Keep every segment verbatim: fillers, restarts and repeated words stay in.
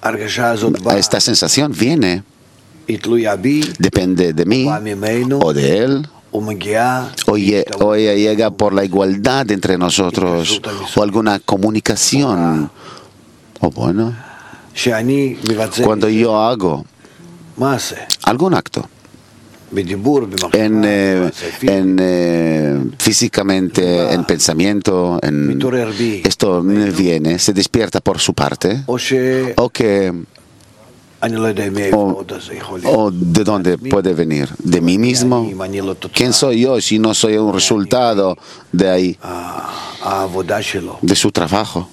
esta sensación viene, depende de mí o de él, o, ye, o ella llega por la igualdad entre nosotros, o alguna comunicación. O bueno, cuando yo hago algún acto, en, eh, en eh, físicamente, en pensamiento, en, esto me viene, se despierta por su parte, o que o, o de dónde puede venir, de mí mismo. ¿Quién soy yo si no soy un resultado de ahí, de su trabajo?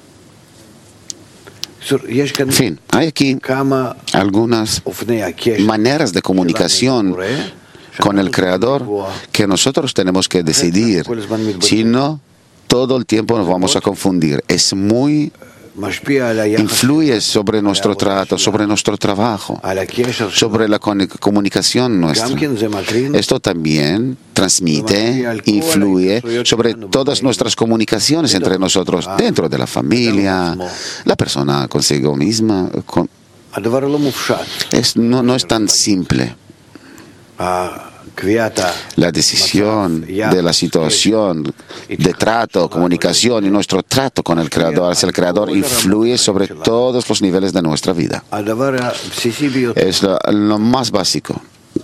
En fin, hay aquí algunas maneras de comunicación con el Creador que nosotros tenemos que decidir. Si no, todo el tiempo nos vamos a confundir. Es muy... influye sobre nuestro trato, sobre nuestro trabajo, sobre la comunicación nuestra. Esto también transmite, influye sobre todas nuestras comunicaciones entre nosotros, dentro de la familia, la persona consigo misma. Con... Es, no, no es tan simple. La decisión de la situación de trato, comunicación y nuestro trato con el Creador hacia el Creador influye sobre todos los niveles de nuestra vida. Es lo, lo más básico.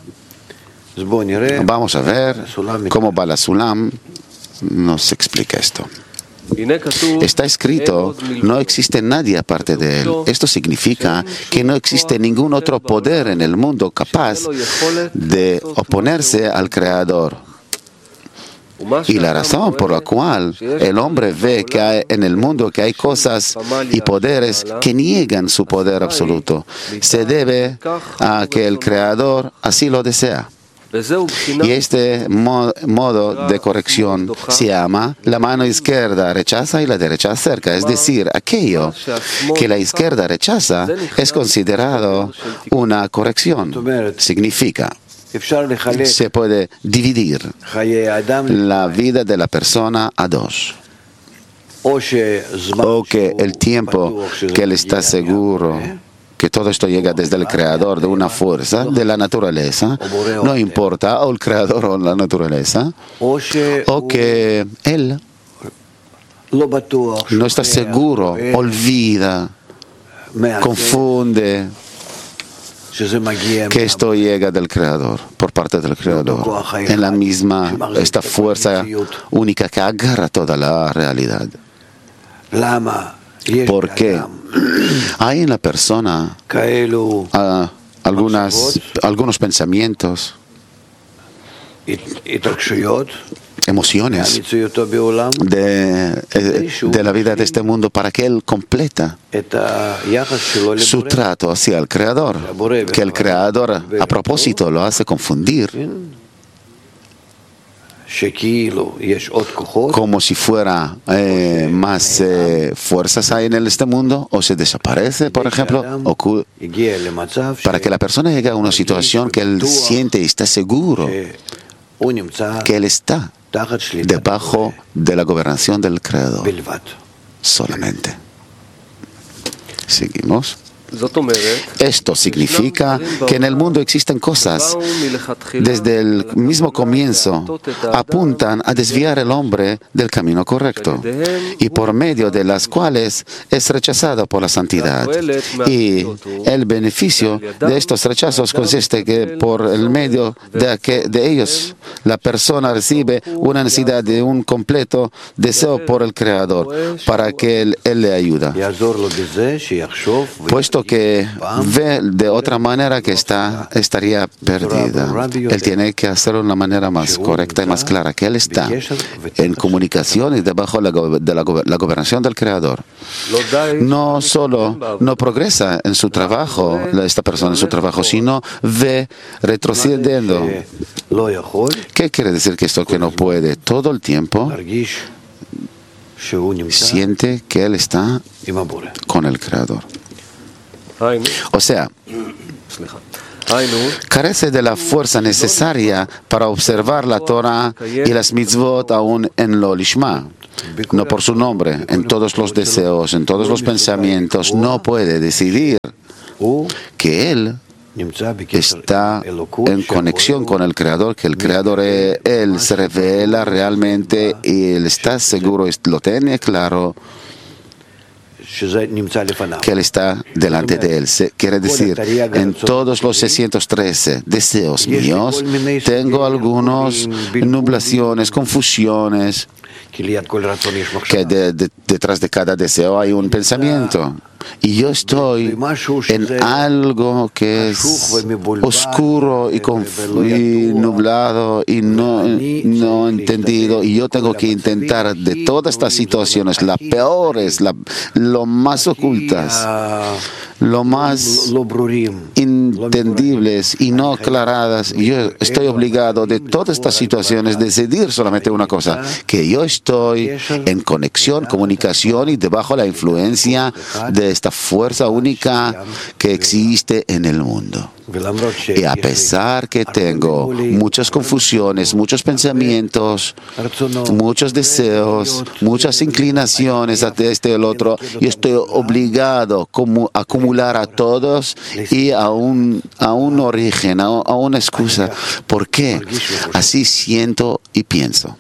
Vamos a ver cómo Bala Sulam nos explica esto. Está escrito, no existe nadie aparte de él. Esto significa que no existe ningún otro poder en el mundo capaz de oponerse al Creador. Y la razón por la cual el hombre ve que hay en el mundo que hay cosas y poderes que niegan su poder absoluto, se debe a que el Creador así lo desea. Y este mo modo de corrección se llama la mano izquierda rechaza y la derecha acerca. Es decir, aquello que la izquierda rechaza es considerado una corrección. Significa, se puede dividir la vida de la persona a dos. O que el tiempo que él está seguro que todo esto llega desde el Creador, de una fuerza, de la naturaleza, no importa, o el Creador o la naturaleza, o que Él no está seguro, olvida, confunde, que esto llega del Creador, por parte del Creador, en la misma, esta fuerza única que agarra toda la realidad. Porque hay en la persona uh, algunas, algunos pensamientos, emociones de, de la vida de este mundo para que él completa su trato hacia el Creador, que el Creador a propósito lo hace confundir, como si fuera eh, más eh, fuerzas hay en este mundo, o se desaparece, por ejemplo, para que la persona llegue a una situación que él siente y está seguro que él está debajo de la gobernación del Creador solamente. Seguimos. Esto significa que en el mundo existen cosas desde el mismo comienzo apuntan a desviar al hombre del camino correcto y por medio de las cuales es rechazado por la santidad. Y el beneficio de estos rechazos consiste que por el medio de, que, de ellos la persona recibe una necesidad de un completo deseo por el Creador para que Él, él le ayude. Puesto que ve de otra manera que está, estaría perdida. Él tiene que hacerlo de una manera más correcta y más clara, que él está en comunicación y debajo de la, de la, la gobernación del Creador. No solo no progresa en su trabajo, esta persona en su trabajo, sino ve retrocediendo. ¿Qué quiere decir que esto que no puede? Todo el tiempo siente que él está con el Creador. O sea, carece de la fuerza necesaria para observar la Torah y las mitzvot aún en lo lishma, no por su nombre, en todos los deseos, en todos los pensamientos, no puede decidir que él está en conexión con el Creador, que el Creador, Él se revela realmente y Él está seguro, lo tiene claro, que Él está delante de Él. Quiere decir, en todos los seiscientos trece deseos míos, tengo algunas nublaciones, confusiones, que de, de, detrás de cada deseo hay un pensamiento. Y yo estoy en algo que es oscuro y, y nublado y no, no entendido. Y yo tengo que intentar de todas estas situaciones, las peores, la, lo más ocultas, lo más entendibles y no aclaradas, yo estoy obligado de todas estas situaciones a decidir solamente una cosa, que yo estoy en conexión, comunicación y debajo de la influencia de esta fuerza única que existe en el mundo. Y a pesar que tengo muchas confusiones, muchos pensamientos, muchos deseos, muchas inclinaciones a este y el otro, yo estoy obligado a acumular a todos y a un, a un origen, a, a una excusa. ¿Por qué? Así siento y pienso.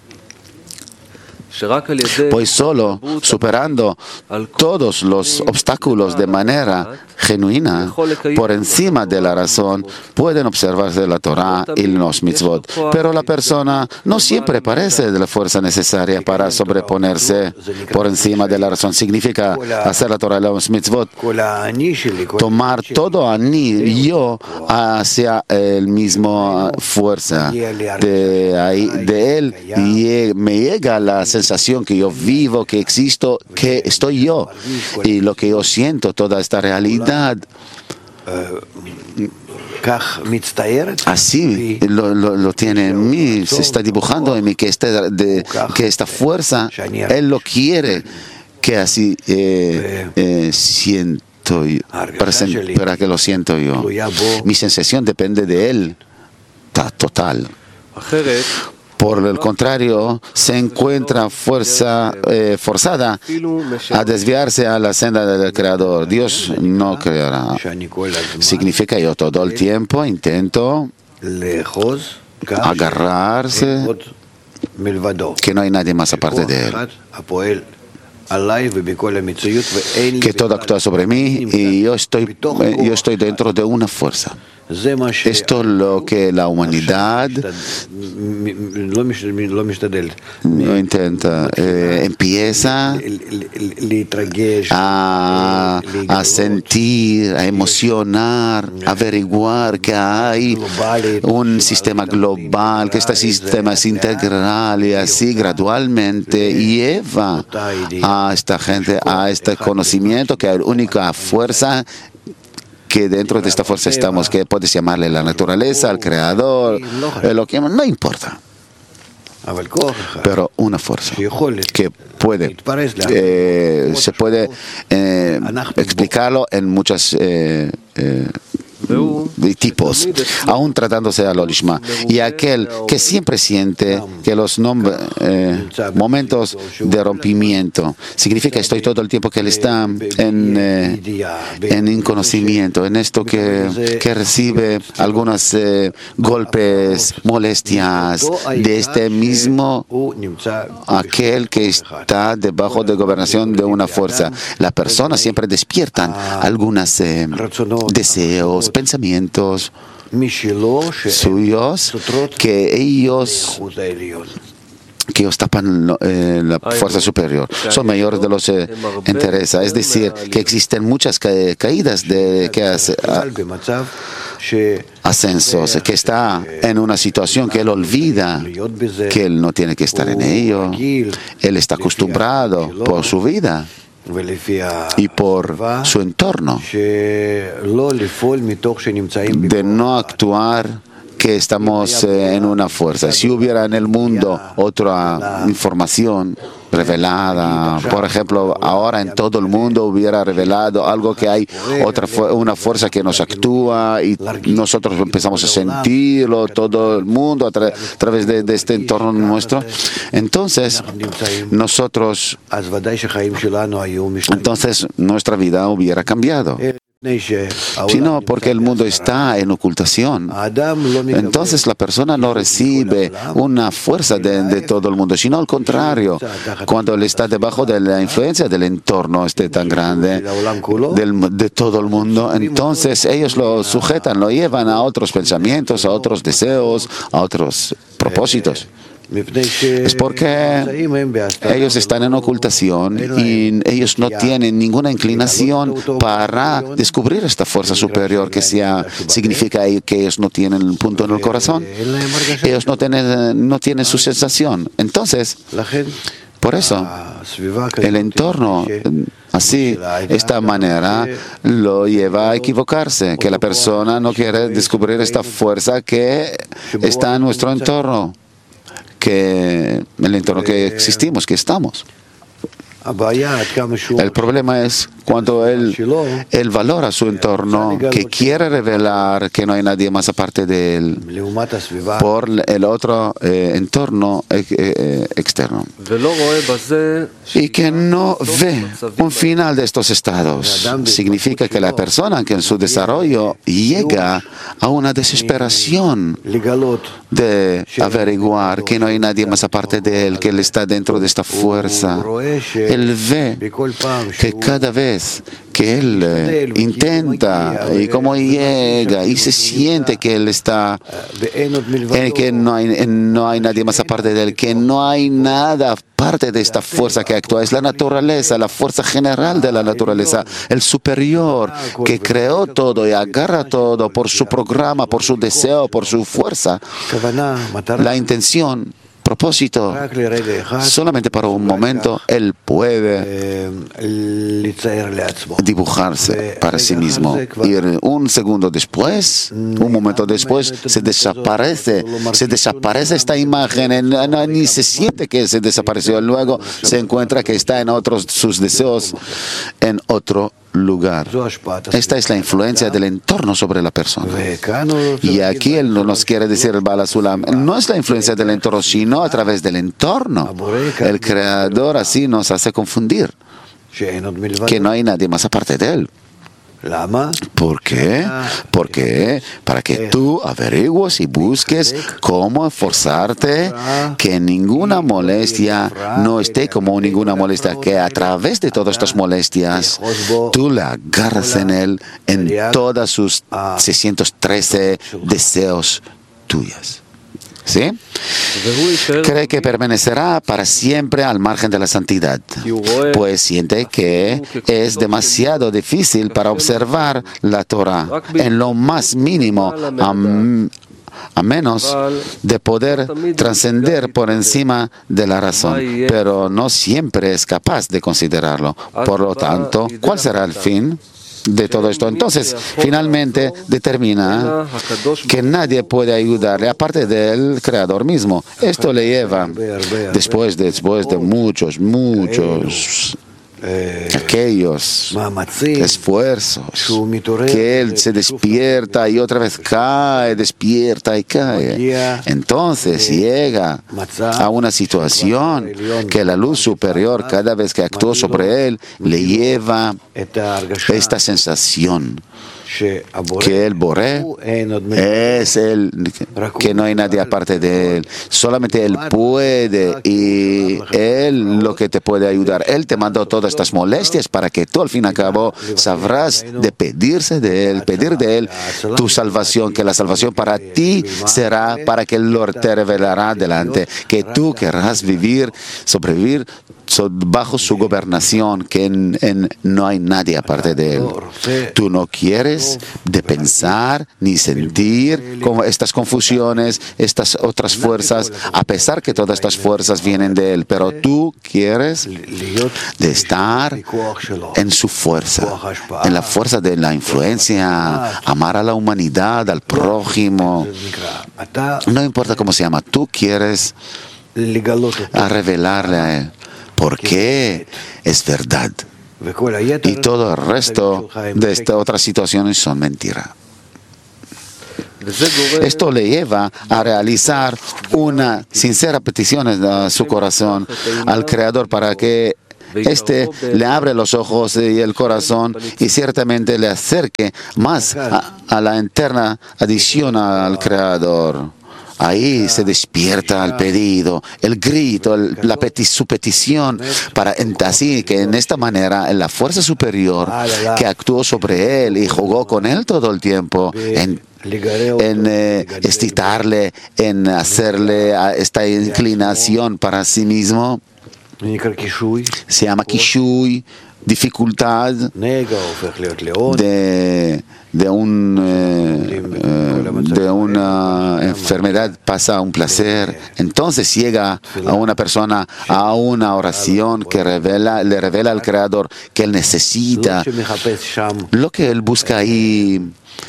Pues solo superando todos los obstáculos de manera genuina, por encima de la razón, pueden observarse la Torah y los mitzvot. Pero la persona no siempre parece de la fuerza necesaria para sobreponerse por encima de la razón. Significa hacer la Torah y los mitzvot, tomar todo a mí, yo, hacia el mismo fuerza. De, ahí, de él y me llega la sensación que yo vivo, que existo, que estoy yo. Y lo que yo siento, toda esta realidad, así lo, lo, lo tiene en mí, se está dibujando en mí, que esta, de, que esta fuerza, Él lo quiere, que así eh, eh, siento yo, para, para que lo siento yo. Mi sensación depende de Él, total. Por el contrario, se encuentra fuerza eh, forzada a desviarse a la senda del Creador. Dios no creará. Significa yo todo el tiempo intento agarrarse, que no hay nadie más aparte de Él, que todo actúa sobre mí y yo estoy, yo estoy dentro de una fuerza. Esto es lo que la humanidad no intenta, eh, empieza a, a sentir, a emocionar, a averiguar que hay un sistema global, que este sistema es integral y así gradualmente lleva a esta gente a este conocimiento que hay única fuerza, que dentro de esta fuerza estamos, que puedes llamarle la naturaleza, al creador, lo que no importa. Pero una fuerza que puede, eh, se puede eh, explicarlo en muchas eh, eh, de tipos, aún tratándose a lo lishma, y aquel que siempre siente que los eh, momentos de rompimiento significa que estoy todo el tiempo que él está en, eh, en inconocimiento, en esto que, que recibe algunos eh, golpes, molestias de este mismo, aquel que está debajo de gobernación de una fuerza. La persona siempre despiertan algunos eh, deseos, pensamientos suyos que ellos que ellos tapan eh, la fuerza superior, son mayores de los que eh, interesa. Es decir, que existen muchas ca caídas de que hace, a, ascensos, que está en una situación que él olvida que él no tiene que estar en ello. Él está acostumbrado por su vida y por su entorno de no actuar que estamos eh, en una fuerza. Si hubiera en el mundo otra información, revelada. Por ejemplo, ahora en todo el mundo hubiera revelado algo que hay otra una fuerza que nos actúa y nosotros empezamos a sentirlo, todo el mundo a, tra a través de, de este entorno nuestro. Entonces, nosotros, entonces nuestra vida hubiera cambiado. Sino porque el mundo está en ocultación. Entonces la persona no recibe una fuerza de, de todo el mundo, sino al contrario, cuando él está debajo de la influencia del entorno este tan grande, del, de todo el mundo, entonces ellos lo sujetan, lo llevan a otros pensamientos, a otros deseos, a otros propósitos. Es porque ellos están en ocultación y ellos no tienen ninguna inclinación para descubrir esta fuerza superior, que sea, significa que ellos no tienen un punto en el corazón. Ellos no tienen, no tienen su sensación. Entonces, por eso, el entorno así, esta manera lo lleva a equivocarse, que la persona no quiere descubrir esta fuerza que está en nuestro entorno, que el entorno que existimos, que estamos. El problema es cuando él, él valora su entorno, que quiere revelar que no hay nadie más aparte de él, por el otro eh, entorno eh, eh, externo. Y que no ve un final de estos estados. Significa que la persona que en su desarrollo llega a una desesperación de averiguar que no hay nadie más aparte de él, que él está dentro de esta fuerza. Él ve que cada vez que él eh, intenta y cómo llega y se siente que él está, eh, que no hay, eh, no hay nadie más aparte de él, que no hay nada aparte de esta fuerza que actúa, es la naturaleza, la fuerza general de la naturaleza, el superior que creó todo y agarra todo por su programa, por su deseo, por su fuerza, la intención, propósito. Solamente para un momento él puede dibujarse para sí mismo. Y un segundo después, un momento después, se desaparece, se desaparece esta imagen, no, ni se siente que se desapareció. Luego se encuentra que está en otros, sus deseos en otro lugar. Esta es la influencia del entorno sobre la persona. Y aquí él nos quiere decir el Baal HaSulam, no es la influencia del entorno, sino a través del entorno. El Creador así nos hace confundir que no hay nadie más aparte de él. ¿Por qué? Porque para que tú averigues y busques cómo esforzarte, que ninguna molestia no esté como ninguna molestia, que a través de todas estas molestias tú le agarras en él, en todas sus seiscientos trece deseos tuyos. ¿Sí? Cree que permanecerá para siempre al margen de la santidad, pues siente que es demasiado difícil para observar la Torah en lo más mínimo, a, a menos de poder trascender por encima de la razón, pero no siempre es capaz de considerarlo. Por lo tanto, ¿cuál será el fin de todo esto? Entonces, finalmente determina que nadie puede ayudarle aparte del Creador mismo. Esto le lleva, después, después de muchos, muchos aquellos esfuerzos, que él se despierta y otra vez cae, despierta y cae. Entonces llega a una situación que la luz superior, cada vez que actúa sobre él, le lleva esta sensación que el Boré es el que no hay nadie aparte de él, solamente él puede y él lo que te puede ayudar. Él te mandó todas estas molestias para que tú al fin y al cabo sabrás de pedirse de él, pedir de él tu salvación, que la salvación para ti será para que él te revelará delante, que tú querrás vivir, sobrevivir bajo su gobernación, que en, en, no hay nadie aparte de él. Tú no quieres de pensar ni sentir como estas confusiones, estas otras fuerzas, a pesar que todas estas fuerzas vienen de él, pero tú quieres de estar en su fuerza, en la fuerza de la influencia, amar a la humanidad, al prójimo. No importa cómo se llama, tú quieres a revelarle a él. porque es verdad. Y todo el resto de estas otras situaciones son mentira. Esto le lleva a realizar una sincera petición en su corazón al Creador para que Este le abre los ojos y el corazón y ciertamente le acerque más a, a la eterna adición al Creador. Ahí se despierta el pedido, el grito, el, la peti, su petición, para así que en esta manera la fuerza superior que actuó sobre él y jugó con él todo el tiempo, en, en eh, excitarle, en hacerle a esta inclinación para sí mismo, se llama Kishui, dificultad de, de, un, eh, de una enfermedad pasa a un placer. Entonces llega a una persona a una oración que revela, le revela al Creador que él necesita lo que él busca ahí,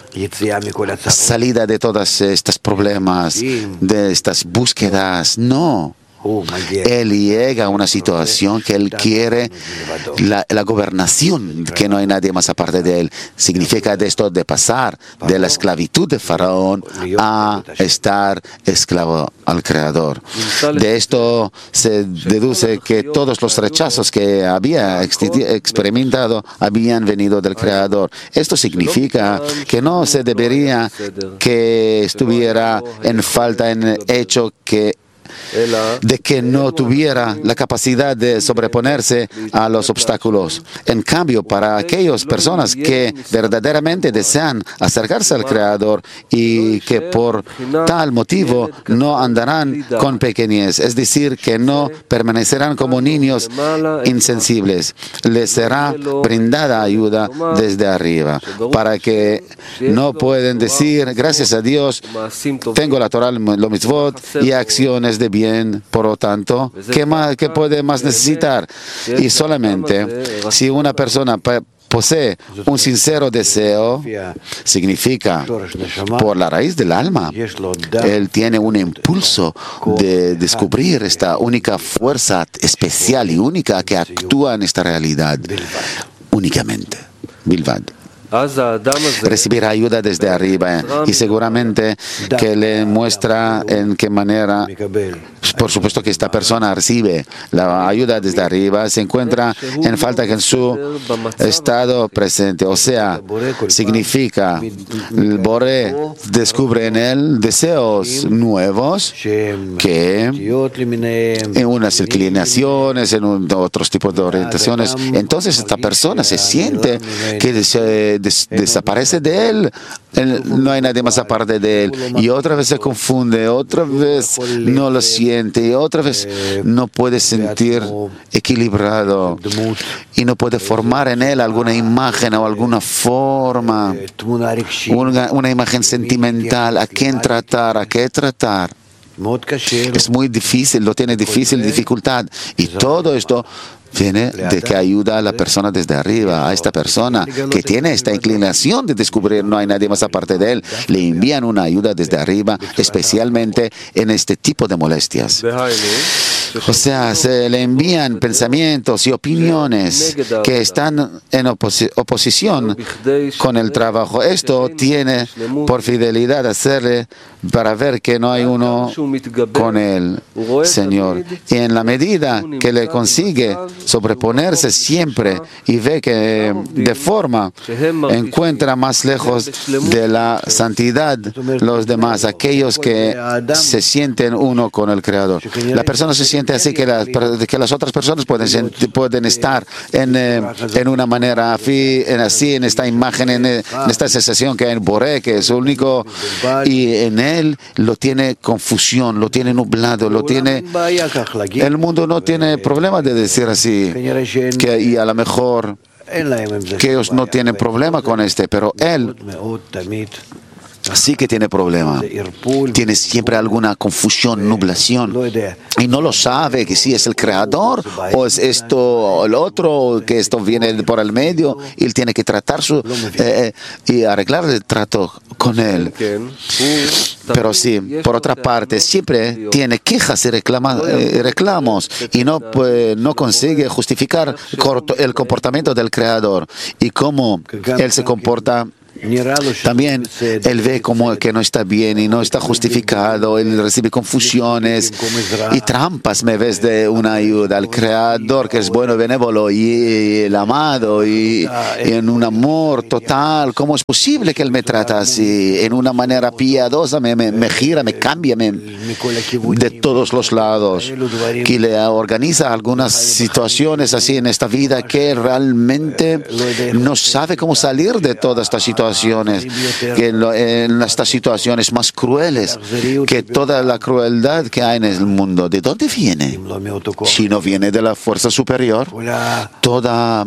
salida de todos estos problemas, de estas búsquedas. No. Él llega a una situación que él quiere la, la gobernación, que no hay nadie más aparte de él. Significa de esto de pasar de la esclavitud de Faraón a estar esclavo al Creador. De esto se deduce que todos los rechazos que había experimentado habían venido del Creador. Esto significa que no se debería que estuviera en falta en hecho que de que no tuviera la capacidad de sobreponerse a los obstáculos. En cambio, para aquellas personas que verdaderamente desean acercarse al Creador y que por tal motivo no andarán con pequeñez, es decir, que no permanecerán como niños insensibles, les será brindada ayuda desde arriba, para que no pueden decir, gracias a Dios, tengo la Torah, los mitzvot y acciones de bien, por lo tanto, ¿qué, más, qué puede más necesitar? Y solamente si una persona posee un sincero deseo, significa por la raíz del alma, él tiene un impulso de descubrir esta única fuerza especial y única que actúa en esta realidad únicamente. Bilvad. Recibirá ayuda desde arriba y seguramente que le muestra en qué manera, por supuesto que esta persona recibe la ayuda desde arriba, se encuentra en falta que en su estado presente, o sea, significa el Boré descubre en él deseos nuevos que en unas inclinaciones, en un, otros tipos de orientaciones, entonces esta persona se siente que se Des, desaparece de él, él, no hay nadie más aparte de él, y otra vez se confunde, otra vez no lo siente, y otra vez no puede sentir equilibrado y no puede formar en él alguna imagen o alguna forma, una, una imagen sentimental, a quién tratar, a qué tratar. Es muy difícil, lo tiene difícil, dificultad, y todo esto viene de que ayuda a la persona desde arriba, a esta persona que tiene esta inclinación de descubrir no hay nadie más aparte de él, le envían una ayuda desde arriba, especialmente en este tipo de molestias. O sea, se le envían pensamientos y opiniones que están en oposi oposición con el trabajo. Esto tiene por fidelidad hacerle para ver que no hay uno con el Señor. Y en la medida que le consigue sobreponerse siempre y ve que de forma encuentra más lejos de la santidad los demás, aquellos que se sienten uno con el Creador. La persona se siente así que, la, que las otras personas pueden, pueden estar en, eh, en una manera así, en, así, en esta imagen, en, en esta sensación que hay en Boré, que es único, y en él lo tiene confusión, lo tiene nublado, lo tiene... El mundo no tiene problema de decir así, que, y a lo mejor que ellos no tienen problema con este, pero él sí que tiene problema. Tiene siempre alguna confusión, nublación. Y no lo sabe que si es el creador o es esto o el otro, que esto viene por el medio. Y él tiene que tratar su, eh, y arreglar el trato con él. Pero sí, por otra parte, siempre tiene quejas y reclama, eh, reclamos y no, pues, no consigue justificar el comportamiento del creador y cómo él se comporta. También él ve como que no está bien y no está justificado, él recibe confusiones y trampas en vez de una ayuda al Creador, que es bueno, benévolo y el amado y, y en un amor total. ¿Cómo es posible que él me trata así? En una manera piadosa me, me, me gira, me cambia me, de todos los lados, que le organiza algunas situaciones así en esta vida que realmente no sabe cómo salir de toda esta situación. Que en, lo, en estas situaciones más crueles, que toda la crueldad que hay en el mundo, ¿de dónde viene? Si no viene de la fuerza superior, toda,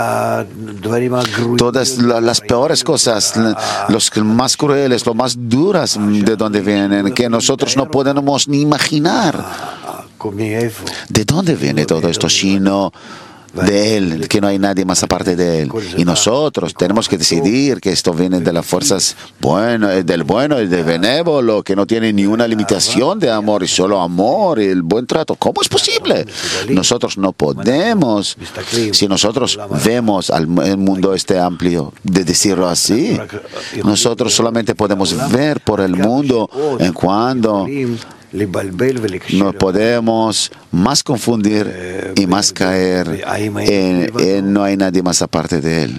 todas las peores cosas, los más crueles, los más duras, ¿de dónde vienen? Que nosotros no podemos ni imaginar. ¿De dónde viene todo esto? Si no de Él, que no hay nadie más aparte de Él. Y nosotros tenemos que decidir que esto viene de las fuerzas bueno, del bueno y del benévolo, que no tiene ni una limitación de amor y solo amor y el buen trato. ¿Cómo es posible? Nosotros no podemos, si nosotros vemos al mundo este amplio, de decirlo así, nosotros solamente podemos ver por el mundo en cuando no podemos más confundir y más caer en, en no hay nadie más aparte de Él.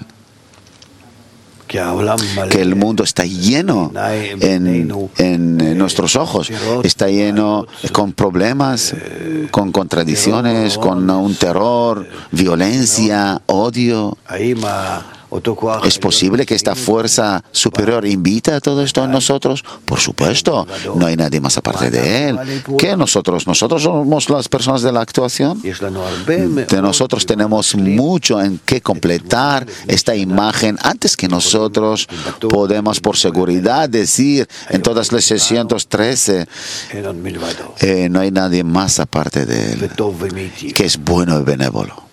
Que el mundo está lleno en, en nuestros ojos, está lleno con problemas, con contradicciones, con un terror, violencia, odio. ¿Es posible que esta fuerza superior invita a todo esto en nosotros? Por supuesto, no hay nadie más aparte de Él. ¿Qué nosotros? Nosotros somos las personas de la actuación. De nosotros tenemos mucho en que completar esta imagen antes que nosotros podemos por seguridad decir en todas las seiscientos trece eh, no hay nadie más aparte de Él, que es bueno y benévolo.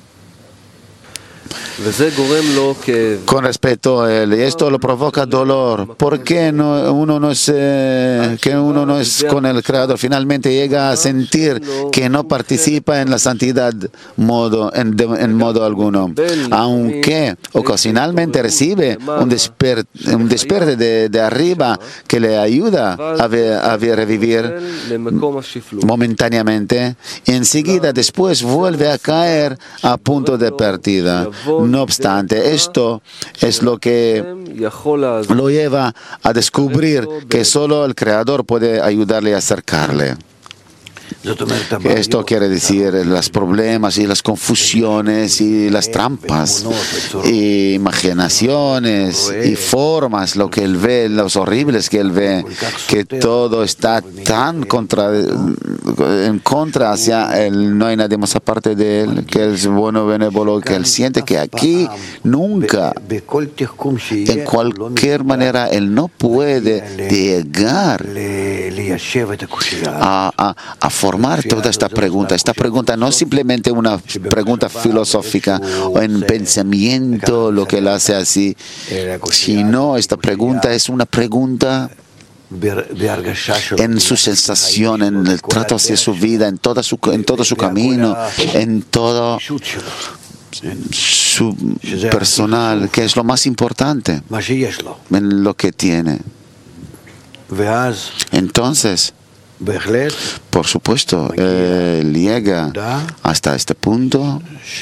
Con respecto a él, y esto lo provoca dolor. ¿Por qué no, uno no es eh, que uno no es con el Creador? Finalmente llega a sentir que no participa en la santidad modo, en, de, en modo alguno, aunque ocasionalmente recibe un, desper, un despierte de, de arriba que le ayuda a, ver, a ver, revivir momentáneamente, y enseguida después vuelve a caer a punto de pérdida. No obstante, esto es lo que lo lleva a descubrir que solo el Creador puede ayudarle a acercarle. Esto quiere decir los problemas y las confusiones y las trampas, y imaginaciones y formas, lo que él ve, los horribles que él ve, que todo está tan contra, en contra hacia él, no hay nadie más aparte de él, que él es bueno, benévolo, que él siente que aquí nunca, en cualquier manera, él no puede llegar a, a, a formar toda esta pregunta. Esta pregunta no es simplemente una pregunta filosófica o en pensamiento, lo que él hace así, sino esta pregunta es una pregunta en su sensación, en el trato hacia su vida, en, toda su, en todo su camino, en todo su personal, que es lo más importante en lo que tiene. Entonces, por supuesto, él llega hasta este punto.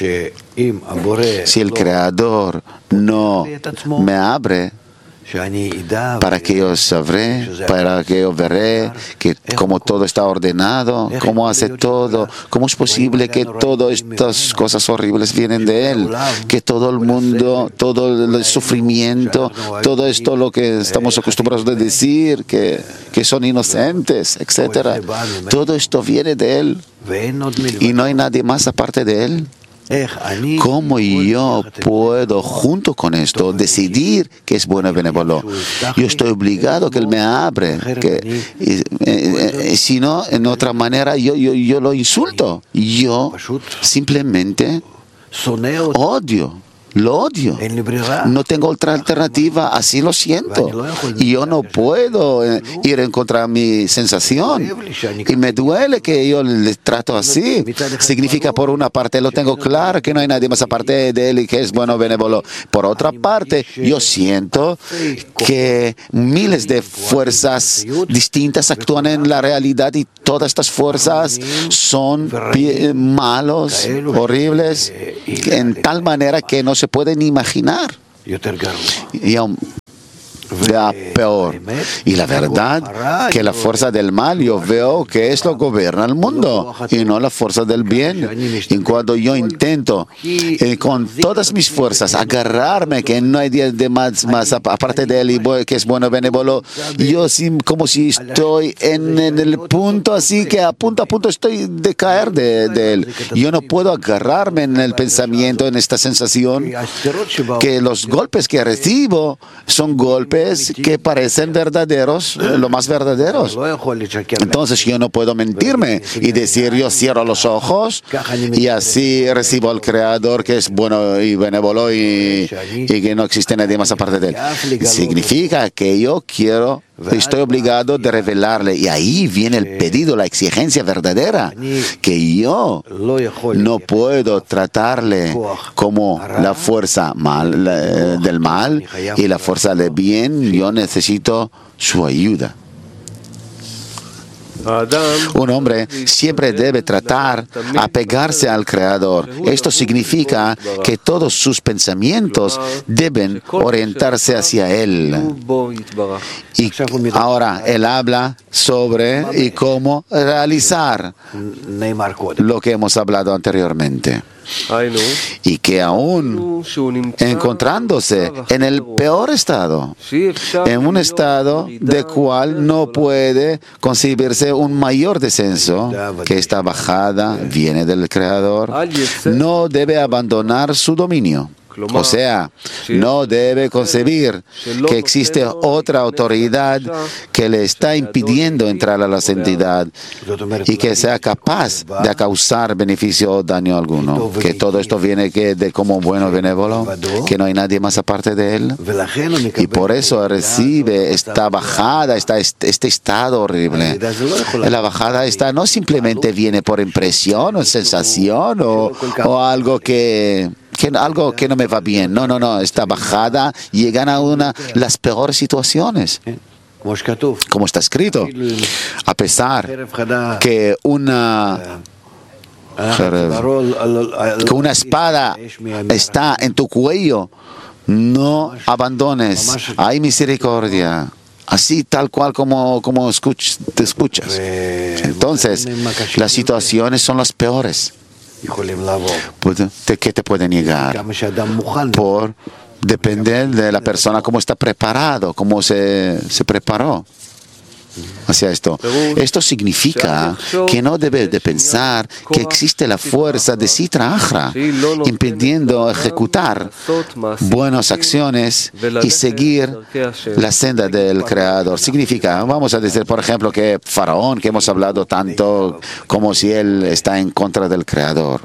Si el Creador no me abre, para que yo sabré, para que yo veré que como todo está ordenado, cómo hace todo, cómo es posible que todas estas cosas horribles vienen de Él, que todo el mundo, todo el sufrimiento, todo esto lo que estamos acostumbrados a decir, que, que son inocentes, etcétera. Todo esto viene de Él y no hay nadie más aparte de Él. ¿Cómo yo puedo, junto con esto, decidir que es bueno y benévolo? Yo estoy obligado que Él me abre. Que, eh, eh, si no, en otra manera, yo, yo, yo lo insulto. Yo simplemente odio. Lo odio. No tengo otra alternativa, así lo siento. Y yo no puedo ir en contra de mi sensación. Y me duele que yo le trato así. Significa, por una parte, lo tengo claro, que no hay nadie más aparte de Él y que es bueno, benévolo. Por otra parte, yo siento que miles de fuerzas distintas actúan en la realidad y todas estas fuerzas son malos, horribles, en tal manera que no se pueden imaginar. Y aún ya peor. Y la verdad que la fuerza del mal yo veo que es lo que gobierna el mundo y no la fuerza del bien. Y cuando yo intento eh, con todas mis fuerzas agarrarme que no hay día de más, más aparte de Él y que es bueno benévolo, yo sí, como si estoy en, en el punto así que a punto a punto estoy de caer de, de Él. Yo no puedo agarrarme en el pensamiento, en esta sensación que los golpes que recibo son golpes que parecen verdaderos, lo más verdaderos. Entonces yo no puedo mentirme y decir yo cierro los ojos y así recibo al Creador que es bueno y benévolo y, y que no existe nadie más aparte de Él. Significa que yo quiero, estoy obligado de revelarle, y ahí viene el pedido, la exigencia verdadera, que yo no puedo tratarle como la fuerza mal, la, del mal y la fuerza del bien. Yo necesito su ayuda. Un hombre siempre debe tratar apegarse al Creador. Esto significa que todos sus pensamientos deben orientarse hacia Él. Y ahora Él habla sobre y cómo realizar lo que hemos hablado anteriormente. Y que aún encontrándose en el peor estado, en un estado de cual no puede concebirse un mayor descenso, que esta bajada viene del Creador, no debe abandonar su dominio. O sea, no debe concebir que existe otra autoridad que le está impidiendo entrar a la santidad y que sea capaz de causar beneficio o daño alguno. Que todo esto viene que de como bueno benévolo, que no hay nadie más aparte de Él. Y por eso recibe esta bajada, esta, este estado horrible. La bajada esta no simplemente viene por impresión o sensación o, o algo que... Que algo que no me va bien. No, no, no. Esta bajada llegan a una las peores situaciones. Como está escrito. A pesar que una que una espada está en tu cuello, no abandones. Hay misericordia. Así, tal cual como, como escuch, te escuchas. Entonces, las situaciones son las peores. ¿Qué te puede negar? Por depender de la persona, cómo está preparado, cómo se, se preparó hacia esto. Esto significa que no debe de pensar que existe la fuerza de Sitra Achra impidiendo ejecutar buenas acciones y seguir la senda del Creador. Significa, vamos a decir, por ejemplo, que Faraón, que hemos hablado tanto, como si él está en contra del Creador.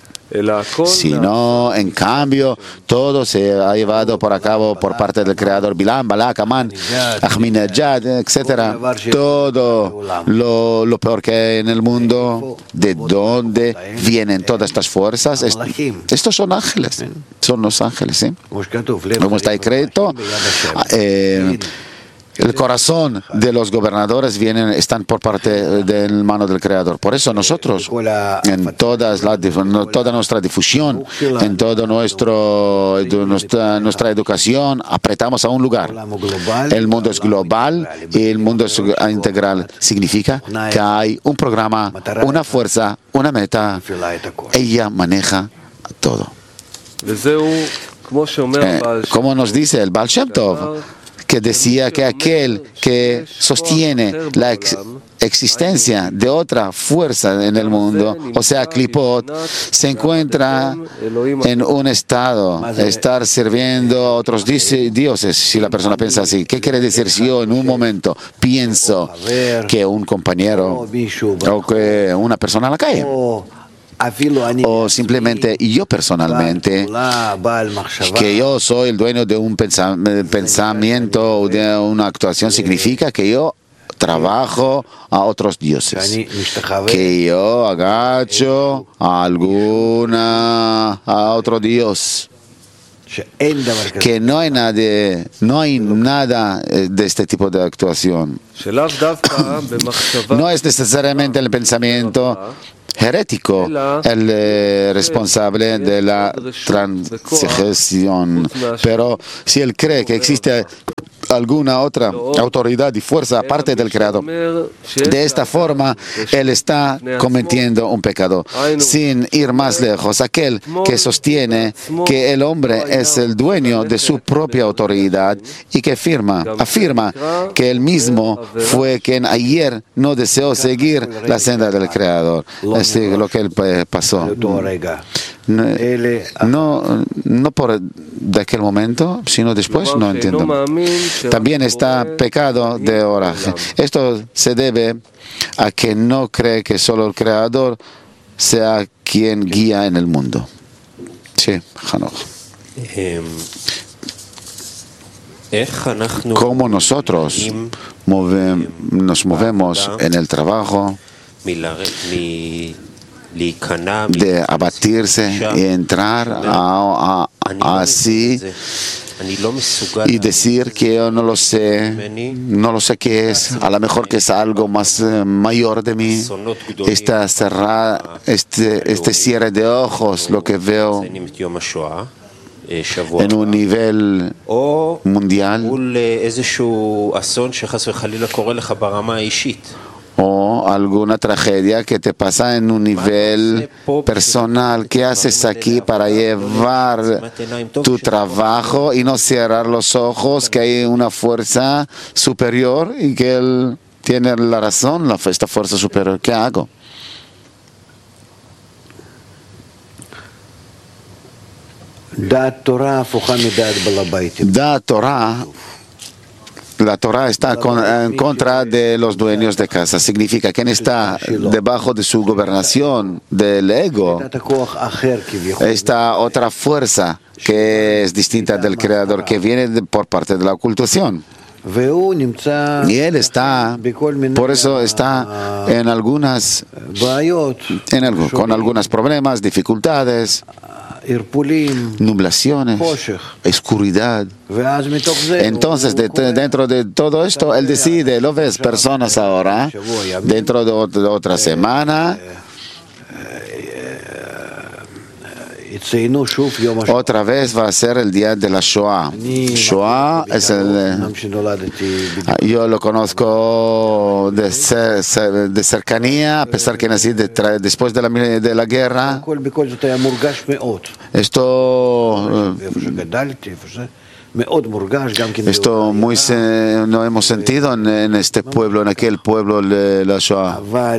Sino, en cambio, todo se ha llevado por a cabo por parte del Creador. Bilam, Balak, Amán, Ahminejad, etcétera. Todo lo, lo peor que hay en el mundo, de dónde vienen todas estas fuerzas. Est estos son ángeles, son los ángeles, ¿sí? Como está escrito, eh, el corazón de los gobernadores vienen, están por parte de la mano del Creador. Por eso nosotros, en todas la, toda nuestra difusión, en toda nuestro, nuestra, nuestra educación, apretamos a un lugar. El mundo es global y el mundo es integral. Significa que hay un programa, una fuerza, una meta. Ella maneja todo. Eh, como nos dice el Baal Shem Tov, que decía que aquel que sostiene la ex existencia de otra fuerza en el mundo, o sea, Klipot, se encuentra en un estado, estar sirviendo a otros dioses, si la persona piensa así. ¿Qué quiere decir si yo en un momento pienso que un compañero o que una persona en la calle? O simplemente yo personalmente, que yo soy el dueño de un pensamiento o de una actuación, significa que yo trabajo a otros dioses, que yo agacho a alguna a otro dios, que no hay nada, no hay nada de este tipo de actuación. No es necesariamente el pensamiento herético el eh, responsable de la transición, pero si él cree que existe alguna otra autoridad y fuerza aparte del Creador, de esta forma él está cometiendo un pecado. Sin ir más lejos, aquel que sostiene que el hombre es el dueño de su propia autoridad y que afirma, afirma que él mismo fue quien ayer no deseó seguir la senda del Creador. Es lo que él pasó. No, no por de aquel momento, sino después, no entiendo. También está pecado de oraje. Esto se debe a que no cree que solo el Creador sea quien guía en el mundo. Sí, Hanoch. ¿Cómo nosotros move, nos movemos en el trabajo de abatirse y entrar a, a, así y decir que yo no lo sé, no lo sé qué es, a lo mejor que es algo más eh, mayor de mí, esta cerrada, este, este cierre de ojos, lo que veo en un nivel mundial, o alguna tragedia que te pasa en un nivel personal. ¿Qué haces aquí para llevar tu trabajo y no cerrar los ojos, que hay una fuerza superior y que él tiene la razón, la, esta fuerza superior? ¿Qué hago? Da Torah, la Torah está con, en contra de los dueños de casa. Significa que quien está debajo de su gobernación del ego, esta otra fuerza que es distinta del Creador, que viene de, por parte de la ocultación. Y él está, por eso está en algunas, en algo, con algunos problemas, dificultades, nublaciones, oscuridad. Entonces, de, dentro de todo esto, él decide, lo ves, personas ahora, dentro de, de otra semana, otra vez va a ser el día de la Shoah. Shoah es el... Yo lo conozco de, cer, de cercanía, a pesar que nací de, después de la, de la guerra. Esto... Esto muy se, no hemos sentido en, en este pueblo, en aquel pueblo de la Shoah.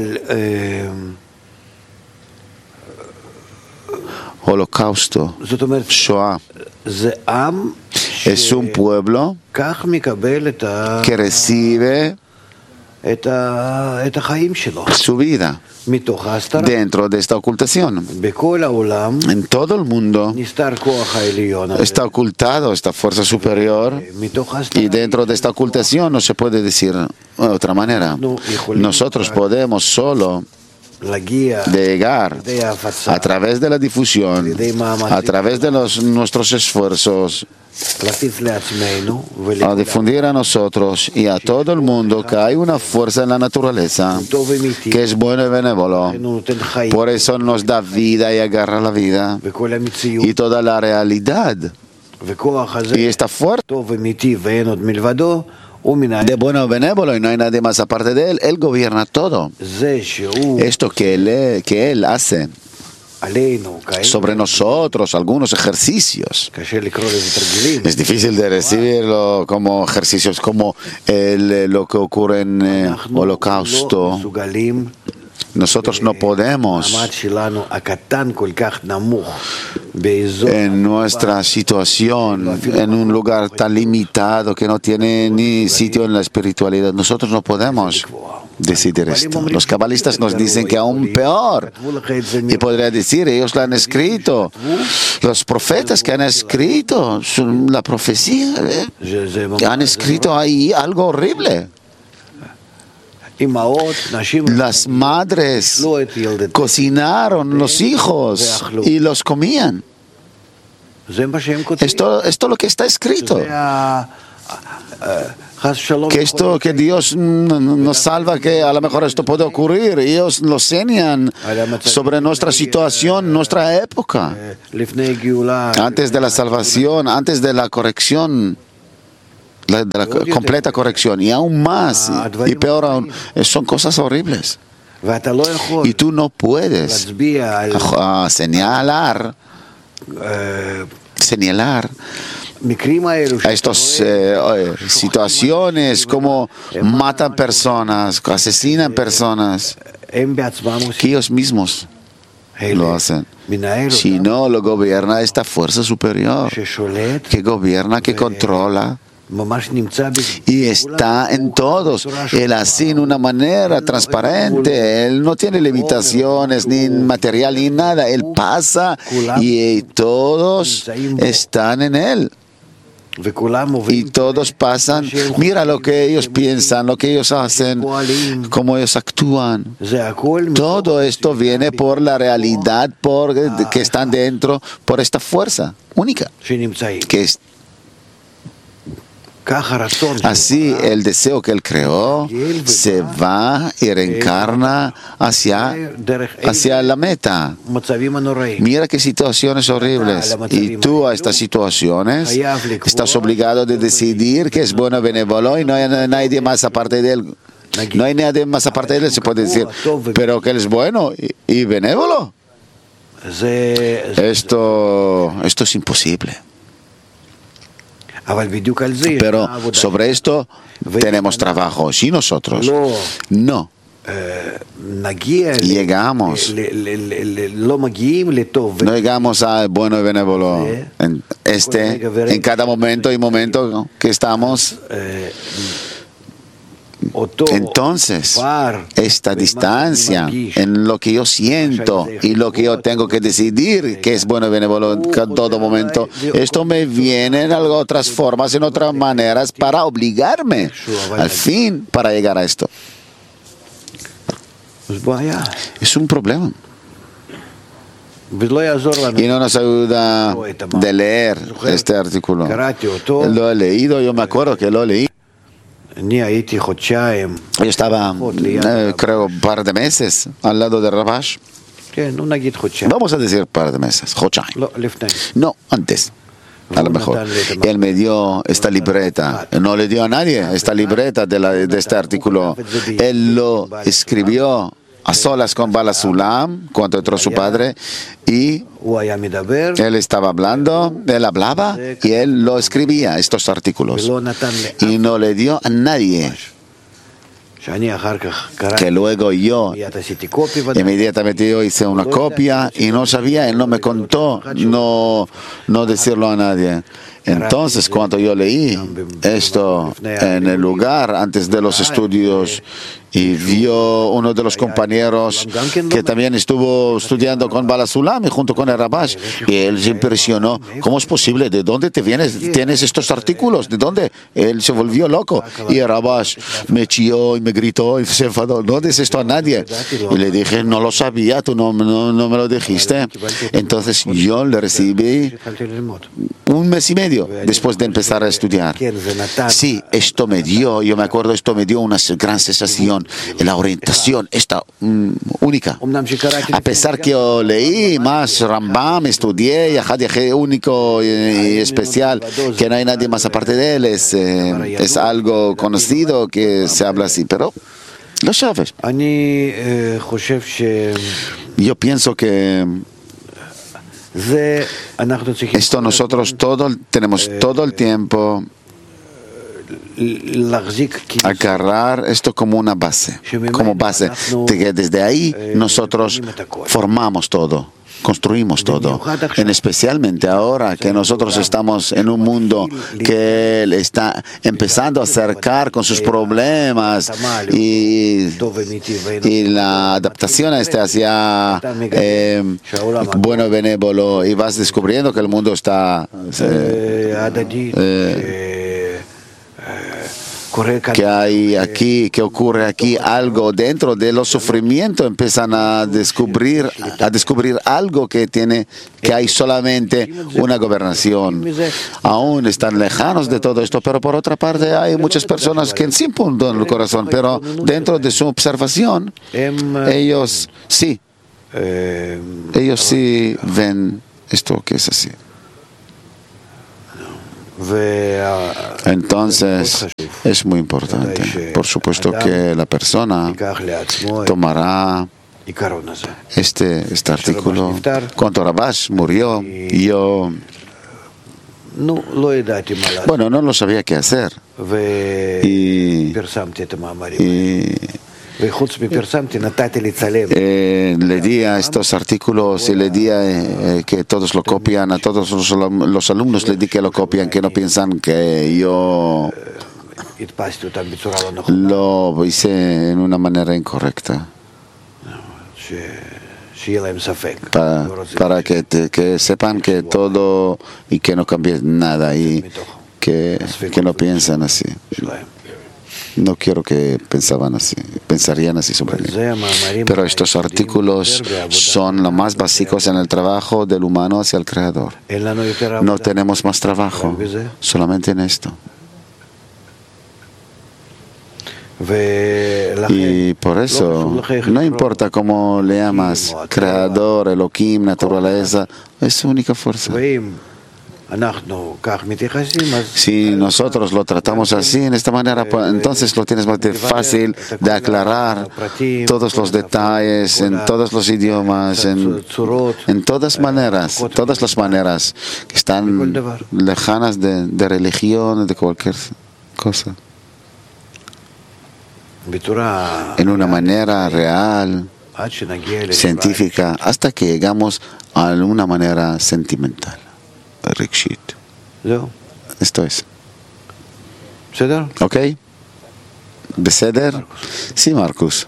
Holocausto, Shoah, es un pueblo que recibe su vida dentro de esta ocultación. En todo el mundo está ocultado esta fuerza superior, y dentro de esta ocultación no se puede decir de otra manera. Nosotros podemos solo llegar a través de la difusión, a través de los, nuestros esfuerzos, a difundir a nosotros y a todo el mundo que hay una fuerza en la naturaleza que es bueno y benévolo. Por eso nos da vida y agarra la vida y toda la realidad. Y esta fuerza de bueno benévolo, y no hay nadie más aparte de él, él gobierna todo. Esto que él, que él hace sobre nosotros algunos ejercicios. Es difícil de recibirlo como ejercicios, como el, lo que ocurre en el Holocausto. Nosotros no podemos, en nuestra situación, en un lugar tan limitado que no tiene ni sitio en la espiritualidad, nosotros no podemos decidir esto. Los cabalistas nos dicen que aún peor. Y podría decir, ellos lo han escrito. Los profetas que han escrito la profecía, ¿eh? que han escrito ahí algo horrible. Las madres cocinaron los hijos y los comían. Esto, esto es lo que está escrito. Que esto, que Dios nos salva, que a lo mejor esto puede ocurrir. Ellos lo enseñan sobre nuestra situación, nuestra época. Antes de la salvación, antes de la corrección. La, de la completa corrección, y aún más, y, y peor aún, son cosas horribles. Y tú no puedes a, a señalar, señalar a estas eh, situaciones como matan personas, asesinan personas, que ellos mismos lo hacen. Si no lo gobierna esta fuerza superior, que gobierna, que controla, y está en todos. Él así en una manera transparente. Él no tiene limitaciones ni material ni nada. Él pasa y todos están en él. Y todos pasan. Mira lo que ellos piensan, lo que ellos hacen, cómo ellos actúan. Todo esto viene por la realidad por, que están dentro, por esta fuerza única que es. Así el deseo que él creó se va y reencarna hacia, hacia la meta. Mira qué situaciones horribles. Y tú a estas situaciones estás obligado de decidir que es bueno y benévolo y no hay nadie más aparte de él. No hay nadie más aparte de él, se puede decir. Pero que él es bueno y, y benévolo. Esto, esto es imposible. Pero sobre esto tenemos trabajo. Si nosotros no llegamos, no llegamos al bueno y benévolo en, este, en cada momento y momento que estamos, entonces esta distancia en lo que yo siento y lo que yo tengo que decidir que es bueno y benévolo en todo momento, esto me viene en otras formas, en otras maneras para obligarme al fin para llegar a esto. Es un problema. Y no nos ayuda de leer este artículo. Lo he leído, yo me acuerdo que lo leí. Yo estaba, eh, creo, un par de meses al lado de Rabash. Vamos a decir un par de meses. No, antes. A lo mejor. Él me dio esta libreta. No le dio a nadie esta libreta de, la, de este artículo. Él lo escribió a solas con Bala Sulam, cuando entró su padre, y él estaba hablando, él hablaba y él lo escribía, estos artículos, y no le dio a nadie. Que luego yo inmediatamente yo hice una copia y no sabía, él no me contó, no, no decirlo a nadie. Entonces, cuando yo leí esto en el lugar antes de los estudios y vio uno de los compañeros que también estuvo estudiando con Bala Sulam y junto con el Rabash, y él se impresionó. ¿Cómo es posible? ¿De dónde te vienes? ¿Tienes estos artículos? ¿De dónde? Él se volvió loco. Y el Rabash me chilló y me gritó y se enfadó. ¿No dices esto a nadie? Y le dije, no lo sabía, tú no, no, no me lo dijiste. Entonces yo le recibí un mes y medio después de empezar a estudiar. Sí, esto me dio, yo me acuerdo, esto me dio una gran sensación, la orientación, esta um, única. A pesar que yo leí más Rambam, estudié, y único y, y especial, que no hay nadie más aparte de él, es, eh, es algo conocido que se habla así, pero lo sabes. Yo pienso que Esto nosotros todo, tenemos todo el tiempo agarrar esto como una base, como base, de que desde ahí nosotros formamos todo, construimos todo. En especialmente ahora que nosotros estamos en un mundo que está empezando a acercar con sus problemas y, y la adaptación a este hacia eh, bueno y benévolo, y vas descubriendo que el mundo está eh, eh, que hay aquí, que ocurre aquí algo dentro de los sufrimientos, empiezan a descubrir, a descubrir algo que tiene, que hay solamente una gobernación. Aún están lejanos de todo esto, pero por otra parte hay muchas personas que sin punto en el corazón, pero dentro de su observación, ellos sí, ellos sí ven esto que es así. Entonces es muy importante. Por supuesto que la persona tomará este, este artículo. Cuando Rabash murió, yo bueno, no lo sabía qué hacer. Y, y Eh, le di a estos artículos y le di a, eh, que todos lo copian, a todos los, los alumnos le di que lo copian, que no piensan que yo lo hice en una manera incorrecta. Para, para que, te, que sepan que todo y que no cambie nada y que, que no piensan así. No quiero que pensaban así, pensarían así sobre mí. Pero estos artículos son los más básicos en el trabajo del humano hacia el Creador. No tenemos más trabajo, solamente en esto. Y por eso, no importa cómo le llamas, Creador, Elohim, naturaleza, es su única fuerza. Si nosotros lo tratamos así, en esta manera, entonces lo tienes más fácil de aclarar todos los detalles, en todos los idiomas, en, en todas maneras, todas las maneras que están lejanas de, de religión, de cualquier cosa. En una manera real, científica, hasta que llegamos a una manera sentimental. Rikshit. Esto es. ¿Ok? ¿Beseder? Sí, Marcus.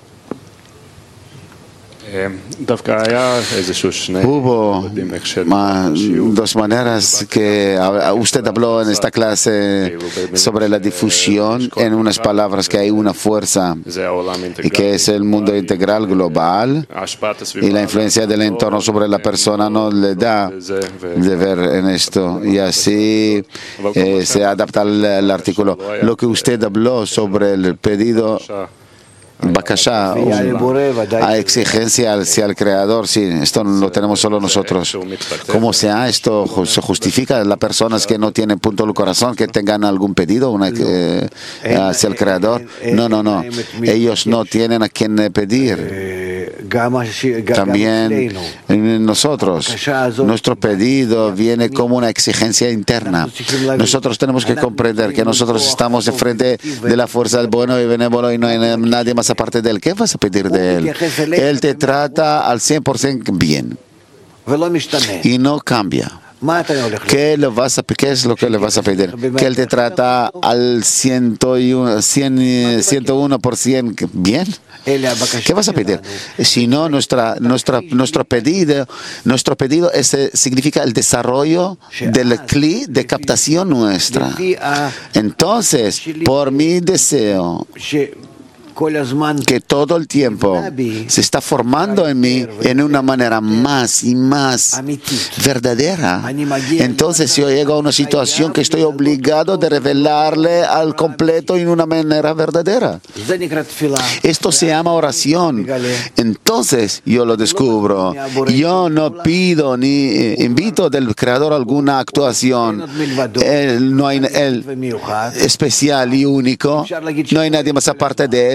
Hubo dos maneras que usted habló en esta clase sobre la difusión en unas palabras, que hay una fuerza y que es el mundo integral global, y la influencia del entorno sobre la persona no le da de ver en esto, y así eh, se adapta el artículo. Lo que usted habló sobre el pedido Bakashá, a exigencia hacia el Creador, sí, esto lo tenemos solo nosotros. ¿Cómo sea esto? ¿Se justifica las personas que no tienen punto del corazón, que tengan algún pedido una, eh, hacia el Creador? No, no, no. Ellos no tienen a quien pedir. También nosotros, nuestro pedido viene como una exigencia interna. Nosotros tenemos que comprender que nosotros estamos enfrente de la fuerza del bueno y benévolo y no hay nadie más aparte de él. ¿Qué vas a pedir de él? Él te trata al cien por ciento bien y no cambia. ¿Qué, le vas a, ¿Qué es lo que le vas a pedir? Que él te trata al ciento uno por ciento bien. ¿Qué vas a pedir? Si no, nuestra, nuestra, nuestro pedido, nuestro pedido es, significa el desarrollo del cli de captación nuestra. Entonces, por mi deseo, que todo el tiempo se está formando en mí en una manera más y más verdadera. Entonces yo llego a una situación que estoy obligado de revelarle al completo en una manera verdadera. Esto se llama oración. Entonces yo lo descubro. Yo no pido ni invito del Creador alguna actuación. Él no hay él especial y único. No hay nadie más aparte de él.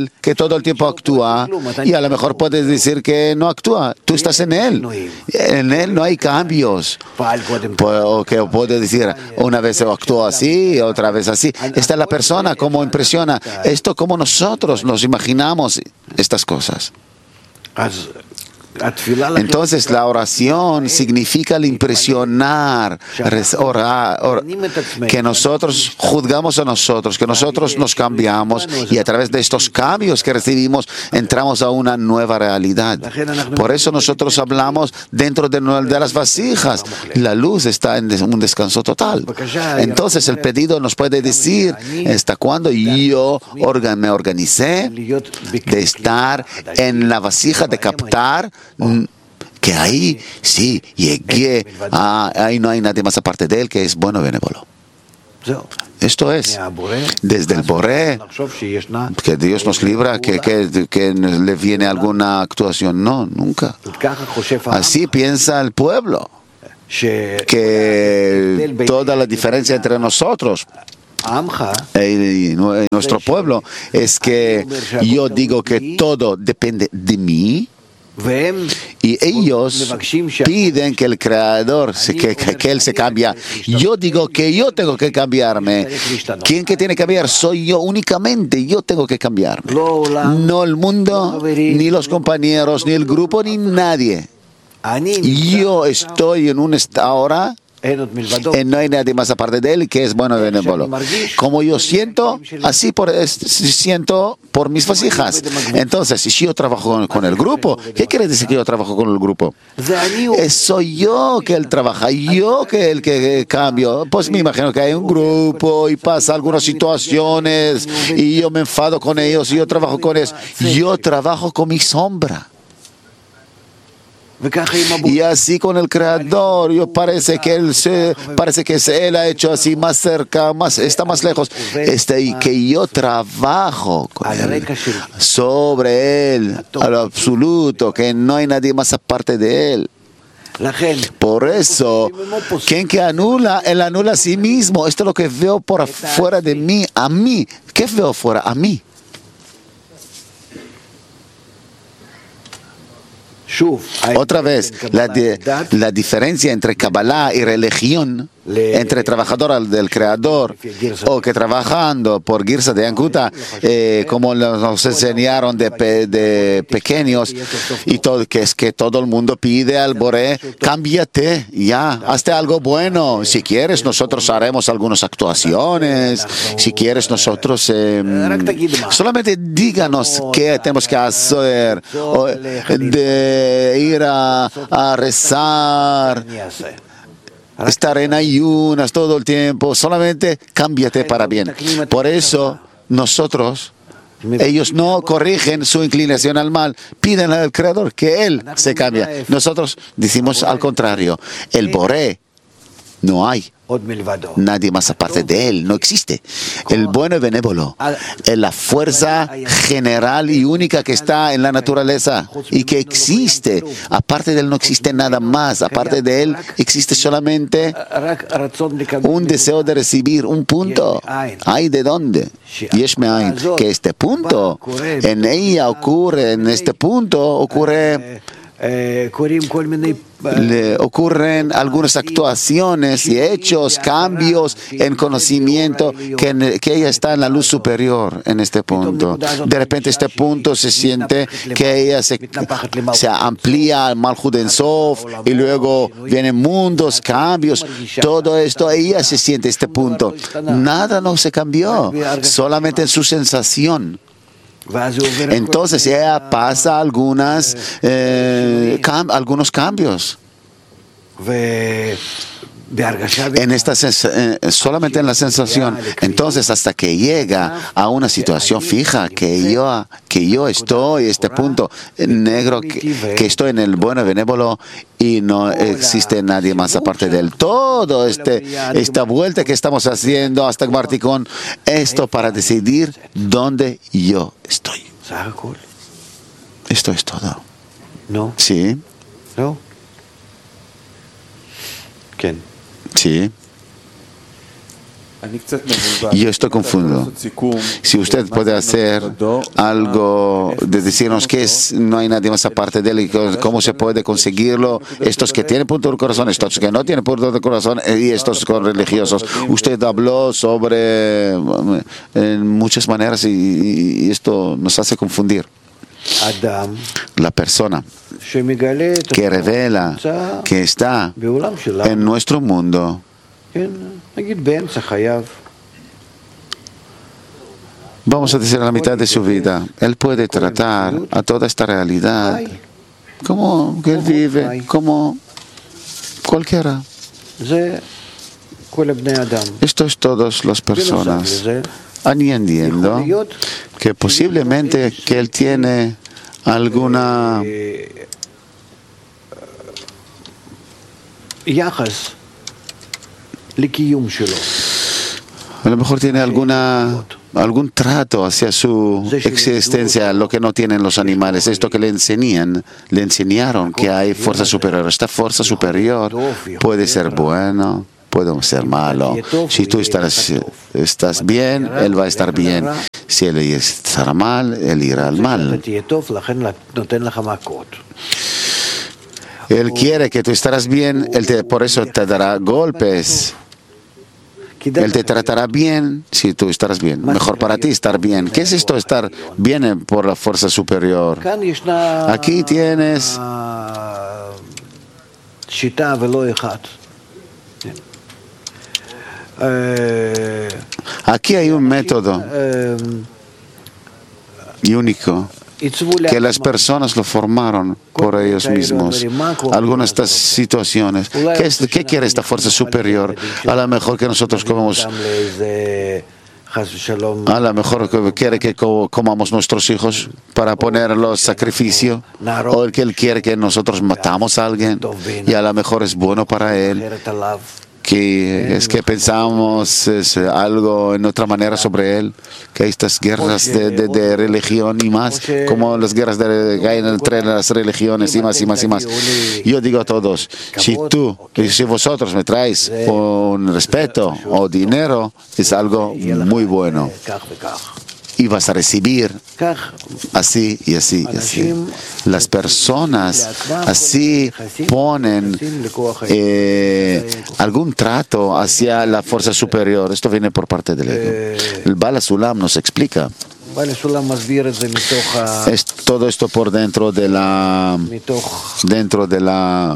Él que todo el tiempo actúa y a lo mejor puedes decir que no actúa. Tú estás en Él. En Él no hay cambios. O que puedes decir, una vez actúa así, otra vez así. Esta es la persona, cómo impresiona. Esto como nosotros nos imaginamos estas cosas. Entonces la oración significa el impresionar, orar, or, que nosotros juzgamos a nosotros, que nosotros nos cambiamos y a través de estos cambios que recibimos entramos a una nueva realidad. Por eso nosotros hablamos dentro de, de las vasijas. La luz está en un descanso total. Entonces el pedido nos puede decir hasta cuándo yo organ, me organicé de estar en la vasija, de captar que ahí sí llegué, ah, ahí no hay nadie más aparte de él que es bueno y benévolo. Esto es, desde el Boré, que Dios nos libra, que, que, que le viene alguna actuación. No, nunca. Así piensa el pueblo, que toda la diferencia entre nosotros y nuestro pueblo es que yo digo que todo depende de mí. Y ellos piden que el Creador, que, que, que Él se cambie. Yo digo que yo tengo que cambiarme. ¿Quién que tiene que cambiar? Soy yo únicamente. Yo tengo que cambiarme. No el mundo, ni los compañeros, ni el grupo, ni nadie. Yo estoy en un estado ahora. No hay nadie más aparte de él que es bueno y benévolo. Como yo siento, así por, es, siento por mis vasijas. Entonces, si yo trabajo con, con el grupo, ¿qué quiere decir que yo trabajo con el grupo? Es, soy yo que él trabaja, yo que el que cambio. Pues me imagino que hay un grupo y pasa algunas situaciones y yo me enfado con ellos y yo trabajo con ellos. Yo trabajo con mi sombra. Y así con el Creador, yo parece que él se, parece que él ha hecho así más cerca, más está más lejos. Este, y que yo trabajo con él, sobre él, a lo absoluto, que no hay nadie más aparte de él. Por eso, quien que anula, él anula a sí mismo. Esto es lo que veo por afuera de mí, a mí. ¿Qué veo fuera? A mí. Otra vez, la, di la diferencia entre Kabbalah y religión, entre trabajador del Creador o que trabajando por Girsa de Yankuta, eh, como nos enseñaron de, pe de pequeños, y todo, que es que todo el mundo pide al Boré, cámbiate, ya, hazte algo bueno. Si quieres, nosotros haremos algunas actuaciones. Si quieres, nosotros eh, solamente díganos qué tenemos que hacer, o, de ir a, a rezar, estar en ayunas todo el tiempo, solamente cámbiate para bien. Por eso nosotros, ellos no corrigen su inclinación al mal, piden al Creador que Él se cambie. Nosotros decimos al contrario, el Boré no hay nadie más aparte de él, no existe. El bueno y benévolo es la fuerza general y única que está en la naturaleza y que existe. Aparte de él no existe nada más. Aparte de él existe solamente un deseo de recibir, un punto. ¿Hay de dónde? Yesh me'ain. Que este punto, en ella ocurre, en este punto ocurre... Le ocurren algunas actuaciones y hechos, cambios en conocimiento, que, que ella está en la luz superior en este punto. De repente este punto se siente que ella se, se amplía al Malchut En Sof y luego vienen mundos, cambios, todo esto, ella se siente este punto. Nada no se cambió, solamente en su sensación. Entonces ella pasa algunas, eh, cam algunos cambios. En esta solamente en la sensación. Entonces hasta que llega a una situación fija que yo que yo estoy este punto negro que, que estoy en el bueno y benévolo y no existe nadie más aparte de él. Todo este esta vuelta que estamos haciendo hasta Gmartikon, esto para decidir dónde yo estoy. Esto es todo. No. Sí. No. ¿Quién? Sí. Yo estoy confundido. Si usted puede hacer algo de decirnos que es, no hay nadie más aparte de él y cómo se puede conseguirlo, estos que tienen punto del corazón, estos que no tienen punto del corazón y estos con religiosos. Usted habló sobre en muchas maneras y, y esto nos hace confundir. La persona que revela que está en nuestro mundo, vamos a decir a la mitad de su vida, él puede tratar a toda esta realidad como que él vive, como cualquiera. Esto es todas las personas, añadiendo que posiblemente que él tiene alguna a lo mejor tiene alguna algún trato hacia su existencia, lo que no tienen los animales, esto que le enseñan, le enseñaron que hay fuerza superior. Esta fuerza superior puede ser bueno, puede ser malo. Si tú estás, estás bien, él va a estar bien. Si él estará mal, él irá al mal. Él quiere que tú estarás bien, él te, por eso te dará golpes. Él te tratará bien si tú estarás bien. Mejor para ti estar bien. ¿Qué es esto estar bien por la fuerza superior? Aquí tienes aquí hay un método y único que las personas lo formaron por ellos mismos. Algunas de estas situaciones. ¿Qué, es, ¿Qué quiere esta fuerza superior? A lo mejor que nosotros comemos, a lo mejor que quiere que comamos nuestros hijos para ponerlos sacrificio, o que él quiere que nosotros matamos a alguien y a lo mejor es bueno para él. Que es que pensamos es algo en otra manera sobre él, que hay estas guerras de, de, de religión y más, como las guerras de, que hay entre las religiones y más y más y más. Yo digo a todos, si tú, si vosotros me traes un respeto o dinero, es algo muy bueno. Y vas a recibir así y así y así. Las personas así ponen eh, algún trato hacia la fuerza superior. Esto viene por parte del ego. El Bala Sulam nos explica. Es todo esto por dentro de la dentro de la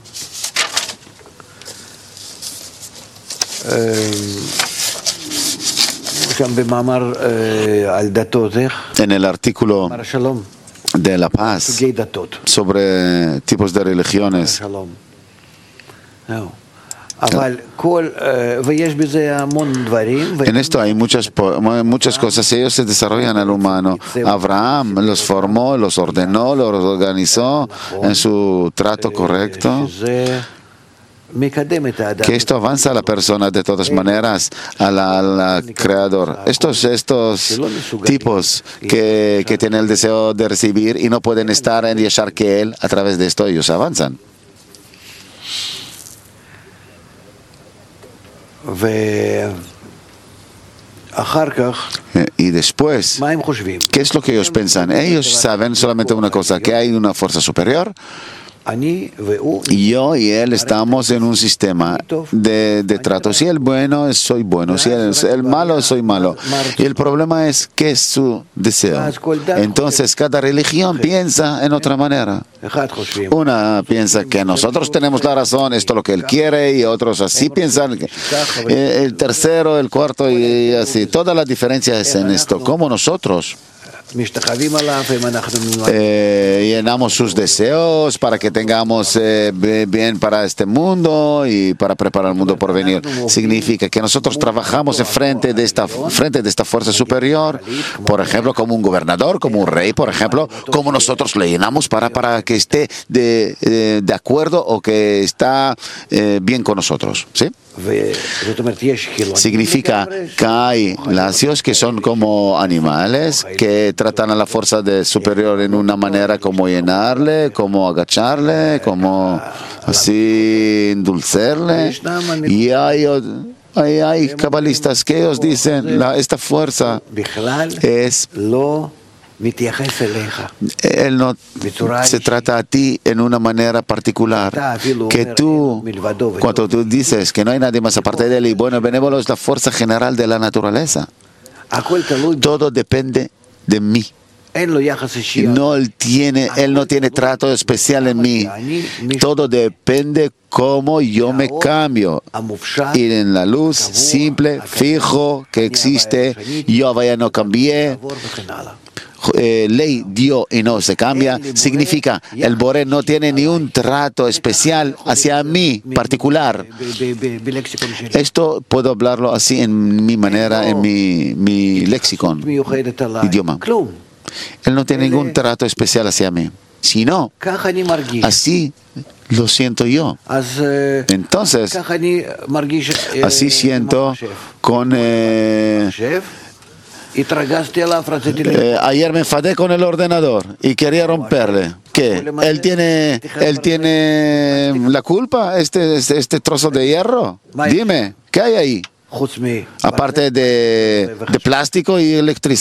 en el artículo de la paz sobre tipos de religiones. En esto hay muchas, muchas cosas. Ellos se desarrollan al humano. Abraham los formó, los ordenó, los organizó en su trato correcto. Que esto avanza a la persona de todas maneras, al creador. Estos, estos tipos que, que tienen el deseo de recibir y no pueden estar en Yeshar que él, a través de esto ellos avanzan. Y después, ¿qué es lo que ellos piensan? Ellos saben solamente una cosa, que hay una fuerza superior. Yo y él estamos en un sistema de, de trato. Si el bueno, soy bueno. Si el, el malo, soy malo. Y el problema es qué es su deseo. Entonces, cada religión piensa en otra manera. Una piensa que nosotros tenemos la razón, esto es lo que él quiere, y otros así piensan. El tercero, el cuarto, y así. Toda la diferencia es en esto. Como nosotros Eh, llenamos sus deseos para que tengamos eh, bien para este mundo y para preparar el mundo por venir. Significa que nosotros trabajamos en frente de esta, frente de esta fuerza superior, por ejemplo, como un gobernador, como un rey, por ejemplo, como nosotros le llenamos para, para que esté de, de, de acuerdo o que está eh, bien con nosotros. ¿Sí? Significa que hay lacios que son como animales que tratan a la fuerza de superior en una manera como llenarle, como agacharle, como así endulcerle. Y hay Hay, hay cabalistas que ellos dicen la, esta fuerza es él no se trata a ti en una manera particular, que tú, cuando tú dices que no hay nadie más aparte de él, y bueno, el benévolo es la fuerza general de la naturaleza, todo depende de mí. No, él, tiene, él no tiene trato especial en mí. Todo depende cómo yo me cambio. Y en la luz simple, fijo, que existe, yo vaya no cambié. Eh, ley dio y no se cambia, significa el Boré no tiene ni un trato especial hacia mí particular. Esto puedo hablarlo así en mi manera, en mi, mi léxico, idioma. Él no tiene ningún trato especial hacia mí, sino así lo siento yo. Entonces, así siento con... Eh, Eh, ayer me enfadé con el ordenador y quería romperle. ¿Qué? ¿Él tiene, él tiene la culpa, este, este, este trozo de hierro? Dime, ¿qué hay ahí? Aparte de, de plástico y electricidad.